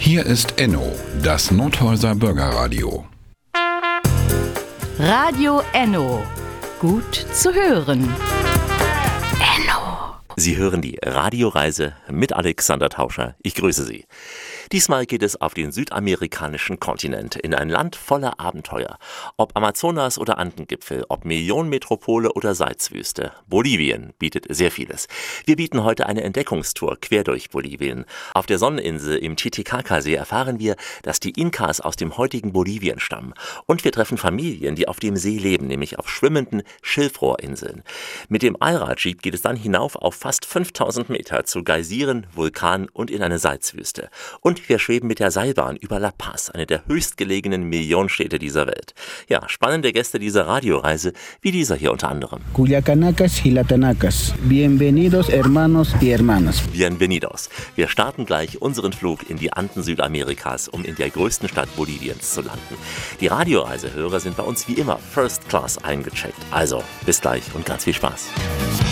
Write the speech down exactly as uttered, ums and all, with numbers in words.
Hier ist Enno, das Nordhäuser Bürgerradio. Radio Enno. Gut zu hören. Enno. Sie hören die Radioreise mit Alexander Tauscher. Ich grüße Sie. Diesmal geht es auf den südamerikanischen Kontinent, in ein Land voller Abenteuer. Ob Amazonas oder Andengipfel, ob Millionenmetropole oder Salzwüste. Bolivien bietet sehr vieles. Wir bieten heute eine Entdeckungstour quer durch Bolivien. Auf der Sonneninsel im Titicacasee erfahren wir, dass die Inkas aus dem heutigen Bolivien stammen. Und wir treffen Familien, die auf dem See leben, nämlich auf schwimmenden Schilfrohrinseln. Mit dem Allradjeep geht es dann hinauf auf fast fünftausend Meter zu Geysiren, Vulkanen und in eine Salzwüste. Und wir schweben mit der Seilbahn über La Paz, eine der höchstgelegenen Millionenstädte dieser Welt. Ja, spannende Gäste dieser Radioreise, wie dieser hier unter anderem. Culiacanacas, Gilatanacas. Bienvenidos, hermanos y hermanas. Bienvenidos. Wir starten gleich unseren Flug in die Anden Südamerikas, um in der größten Stadt Boliviens zu landen. Die Radioreisehörer sind bei uns wie immer First Class eingecheckt. Also, bis gleich und ganz viel Spaß.